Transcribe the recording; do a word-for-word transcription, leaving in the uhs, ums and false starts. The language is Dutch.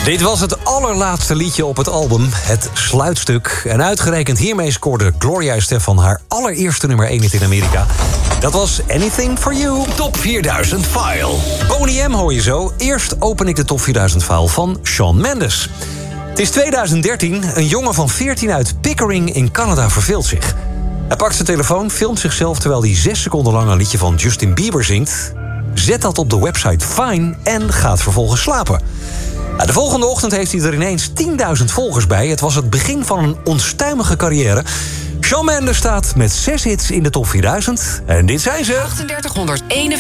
Dit was het allerlaatste liedje op het album, het sluitstuk. En uitgerekend hiermee scoorde Gloria Estefan haar allereerste nummer één hit in Amerika. Dat was Anything for You. Top vierduizend File. Boney M hoor je zo. Eerst open ik de Top vierduizend File van Shawn Mendes. Het is tweeduizend dertien. Een jongen van veertien uit Pickering in Canada verveelt zich. Hij pakt zijn telefoon, filmt zichzelf terwijl hij zes seconden lang een liedje van Justin Bieber zingt. Zet dat op de website Fine en gaat vervolgens slapen. De volgende ochtend heeft hij er ineens tienduizend volgers bij. Het was het begin van een onstuimige carrière. Shawn Mendes staat met zes hits in de Top vierduizend. En dit zijn ze. drieduizend achthonderdeenenveertig